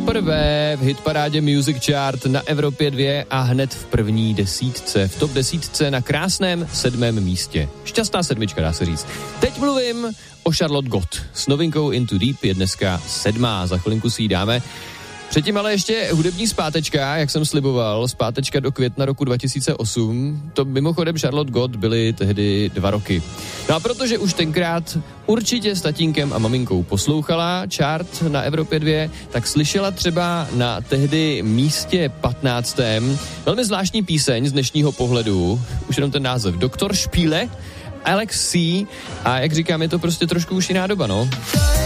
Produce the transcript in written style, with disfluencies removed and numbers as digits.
poprvé v hitparádě Music Chart na Evropě 2 a hned v první desítce. V top 10 na krásném 7. místě. Šťastná 7, dá se říct. Teď mluvím o Charlotte Gott. S novinkou Into Deep je dneska 7. Za chvilinku si ji dáme. Předtím ale ještě hudební zpátečka, jak jsem sliboval, zpátečka do května roku 2008. To mimochodem Charlotte Gott byly tehdy 2 roky. No a protože už tenkrát určitě s tatínkem a maminkou poslouchala chart na Evropě 2, tak slyšela třeba na tehdy místě 15. velmi zvláštní píseň z dnešního pohledu, už jenom ten název, Dr. Špíle, Alex C. A jak říkám, je to prostě trošku už jiná doba, no.